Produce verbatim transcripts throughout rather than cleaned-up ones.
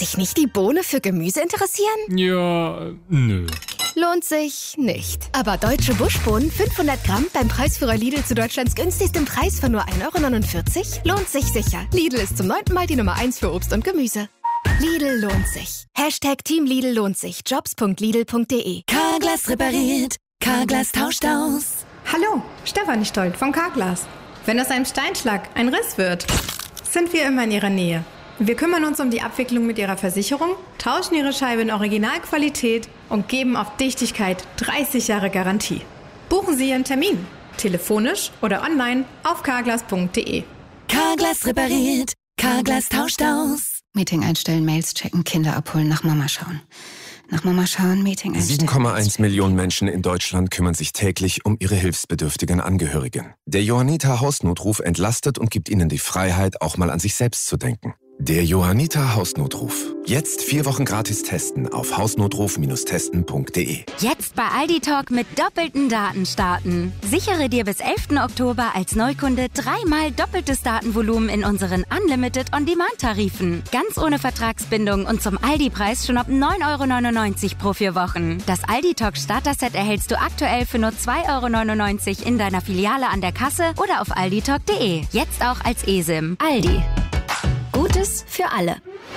sich nicht die Bohne für Gemüse interessieren? Ja, nö. Lohnt sich nicht. Aber deutsche Buschbohnen fünfhundert Gramm beim Preisführer Lidl zu Deutschlands günstigstem Preis von nur ein Euro neunundvierzig lohnt sich sicher. Lidl ist zum neunten Mal die Nummer eins für Obst und Gemüse. Lidl lohnt sich. Hashtag Team Lidl lohnt sich. Jobs punkt lidl punkt de. Carglass repariert. Carglass tauscht aus. Hallo, Stefanie Stolt von Carglass. Wenn aus einem Steinschlag ein Riss wird, sind wir immer in Ihrer Nähe. Wir kümmern uns um die Abwicklung mit Ihrer Versicherung, tauschen Ihre Scheibe in Originalqualität und geben auf Dichtigkeit dreißig Jahre Garantie. Buchen Sie Ihren Termin, telefonisch oder online auf carglass punkt de. Carglass repariert. Carglass tauscht aus. Meeting einstellen, Mails checken, Kinder abholen, nach Mama schauen. Nach Mama schauen, Meeting einstellen. sieben Komma eins Millionen Menschen in Deutschland kümmern sich täglich um ihre hilfsbedürftigen Angehörigen. Der Johanniter Hausnotruf entlastet und gibt ihnen die Freiheit, auch mal an sich selbst zu denken. Der Johanniter Hausnotruf. Jetzt vier Wochen gratis testen auf hausnotruf Bindestrich testen Punkt de. Jetzt bei Aldi Talk mit doppelten Daten starten. Sichere dir bis elften Oktober als Neukunde dreimal doppeltes Datenvolumen in unseren Unlimited On-Demand-Tarifen. Ganz ohne Vertragsbindung und zum Aldi-Preis schon ab neun Euro neunundneunzig pro vier Wochen. Das Aldi Talk Starter-Set erhältst du aktuell für nur zwei Euro neunundneunzig in deiner Filiale an der Kasse oder auf aldi talk punkt de. Jetzt auch als eSIM. Aldi. Gutes für alle.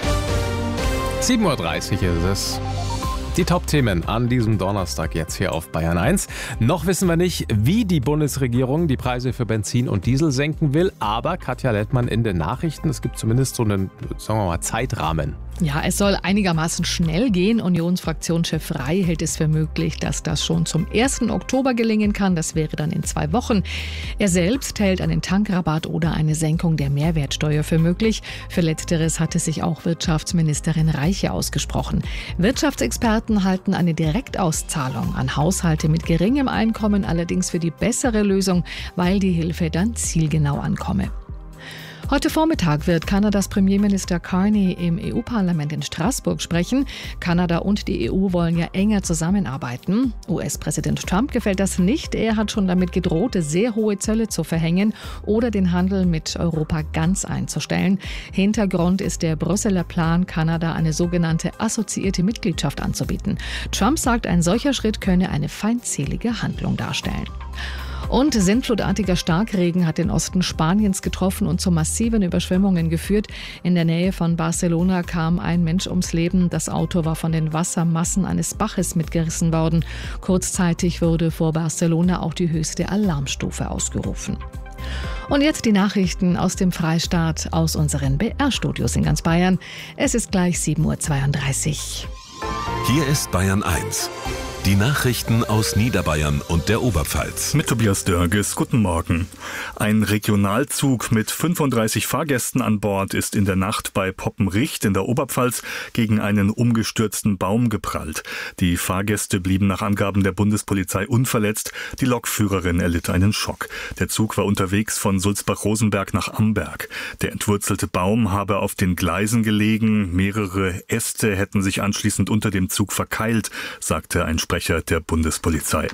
sieben Uhr dreißig ist es. Die Top-Themen an diesem Donnerstag jetzt hier auf Bayern eins. Noch wissen wir nicht, wie die Bundesregierung die Preise für Benzin und Diesel senken will, aber Katja Lettmann in den Nachrichten, es gibt zumindest so einen, sagen wir mal, Zeitrahmen. Ja, es soll einigermaßen schnell gehen. Unionsfraktionschef Rey hält es für möglich, dass das schon zum ersten Oktober gelingen kann. Das wäre dann in zwei Wochen. Er selbst hält einen Tankrabatt oder eine Senkung der Mehrwertsteuer für möglich. Für Letzteres hatte sich auch Wirtschaftsministerin Reiche ausgesprochen. Wirtschaftsexperten halten eine Direktauszahlung an Haushalte mit geringem Einkommen allerdings für die bessere Lösung, weil die Hilfe dann zielgenau ankomme. Heute Vormittag wird Kanadas Premierminister Carney im E U-Parlament in Straßburg sprechen. Kanada und die E U wollen ja enger zusammenarbeiten. U S-Präsident Trump gefällt das nicht. Er hat schon damit gedroht, sehr hohe Zölle zu verhängen oder den Handel mit Europa ganz einzustellen. Hintergrund ist der Brüsseler Plan, Kanada eine sogenannte assoziierte Mitgliedschaft anzubieten. Trump sagt, ein solcher Schritt könne eine feindselige Handlung darstellen. Und sintflutartiger Starkregen hat den Osten Spaniens getroffen und zu massiven Überschwemmungen geführt. In der Nähe von Barcelona kam ein Mensch ums Leben. Das Auto war von den Wassermassen eines Baches mitgerissen worden. Kurzzeitig wurde vor Barcelona auch die höchste Alarmstufe ausgerufen. Und jetzt die Nachrichten aus dem Freistaat, aus unseren B R-Studios in ganz Bayern. Es ist gleich sieben Uhr zweiunddreißig. Hier ist Bayern eins. Die Nachrichten aus Niederbayern und der Oberpfalz. Mit Tobias Dörges, guten Morgen. Ein Regionalzug mit fünfunddreißig Fahrgästen an Bord ist in der Nacht bei Poppenricht in der Oberpfalz gegen einen umgestürzten Baum geprallt. Die Fahrgäste blieben nach Angaben der Bundespolizei unverletzt. Die Lokführerin erlitt einen Schock. Der Zug war unterwegs von Sulzbach-Rosenberg nach Amberg. Der entwurzelte Baum habe auf den Gleisen gelegen. Mehrere Äste hätten sich anschließend unter dem Zug verkeilt, sagte ein Sprecher der Bundespolizei.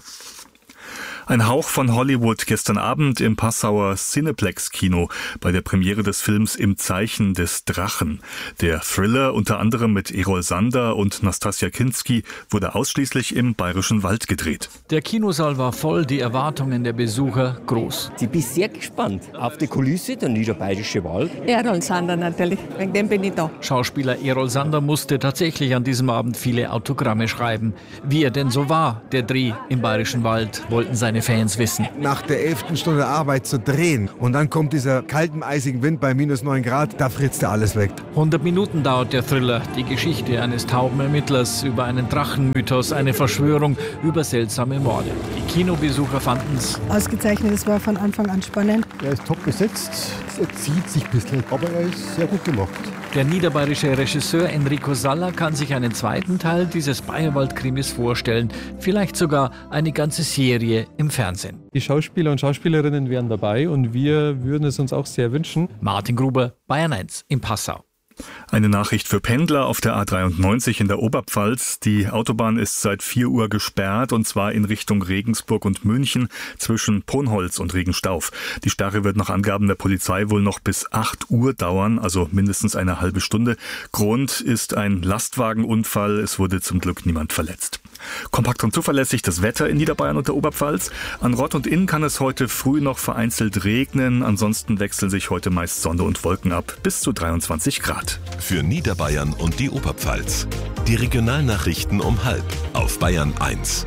Ein Hauch von Hollywood gestern Abend im Passauer Cineplex-Kino bei der Premiere des Films Im Zeichen des Drachen. Der Thriller, unter anderem mit Errol Sander und Nastassja Kinski, wurde ausschließlich im Bayerischen Wald gedreht. Der Kinosaal war voll, die Erwartungen der Besucher groß. Ich bin sehr gespannt auf die Kulisse, der Niederbayerische Wald. Errol Sander natürlich, wegen dem bin ich da. Schauspieler Errol Sander musste tatsächlich an diesem Abend viele Autogramme schreiben. Wie er denn so war, der Dreh im Bayerischen Wald, wollten seine Fans wissen. Nach der elften Stunde Arbeit zu drehen und dann kommt dieser kalten, eisigen Wind bei minus neun Grad, da fritzt er alles weg. hundert Minuten dauert der Thriller, die Geschichte eines tauben Ermittlers über einen Drachenmythos, eine Verschwörung, über seltsame Morde. Die Kinobesucher fanden es ausgezeichnet, es war von Anfang an spannend. Er ist top besetzt, er zieht sich ein bisschen, aber er ist sehr gut gemacht. Der niederbayerische Regisseur Enrico Salla kann sich einen zweiten Teil dieses Bayerwald-Krimis vorstellen, vielleicht sogar eine ganze Serie im Fernsehen. Die Schauspieler und Schauspielerinnen wären dabei und wir würden es uns auch sehr wünschen. Martin Gruber, Bayern eins in Passau. Eine Nachricht für Pendler auf der A dreiundneunzig in der Oberpfalz. Die Autobahn ist seit vier Uhr gesperrt und zwar in Richtung Regensburg und München zwischen Ponholz und Regenstauf. Die Sperre wird nach Angaben der Polizei wohl noch bis acht Uhr dauern, also mindestens eine halbe Stunde. Grund ist ein Lastwagenunfall. Es wurde zum Glück niemand verletzt. Kompakt und zuverlässig das Wetter in Niederbayern und der Oberpfalz. An Rott und Inn kann es heute früh noch vereinzelt regnen. Ansonsten wechseln sich heute meist Sonne und Wolken ab. Bis zu dreiundzwanzig Grad. Für Niederbayern und die Oberpfalz. Die Regionalnachrichten um halb auf Bayern eins.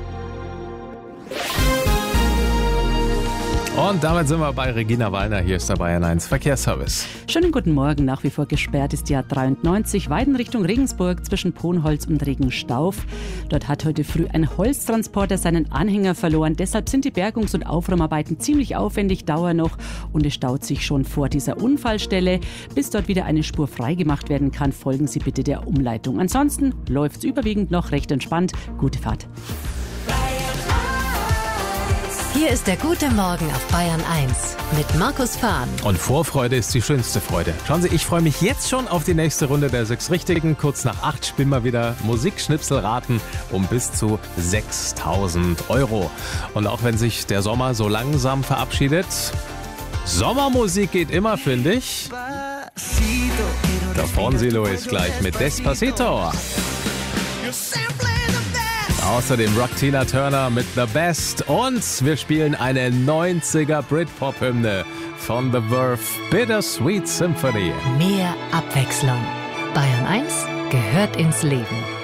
Und damit sind wir bei Regina Wallner. Hier ist der Bayern eins Verkehrsservice. Schönen guten Morgen. Nach wie vor gesperrt ist die A dreiundneunzig Weiden Richtung Regensburg zwischen Ponholz und Regenstauf. Dort hat heute früh ein Holztransporter seinen Anhänger verloren. Deshalb sind die Bergungs- und Aufräumarbeiten ziemlich aufwendig, dauern noch und es staut sich schon vor dieser Unfallstelle. Bis dort wieder eine Spur freigemacht werden kann, folgen Sie bitte der Umleitung. Ansonsten läuft es überwiegend noch recht entspannt. Gute Fahrt. Hier ist der gute Morgen auf Bayern eins mit Markus Fahn. Und Vorfreude ist die schönste Freude. Schauen Sie, ich freue mich jetzt schon auf die nächste Runde der sechs Richtigen. Kurz nach acht spielen wir wieder Musikschnipsel raten um bis zu sechstausend Euro. Und auch wenn sich der Sommer so langsam verabschiedet, Sommermusik geht immer, finde ich. Da vorne Sie Luis gleich mit Despacito. Außerdem Rock Tina Turner mit The Best und wir spielen eine neunziger Britpop-Hymne von The Verve, Bittersweet Symphony. Mehr Abwechslung. Bayern eins gehört ins Leben.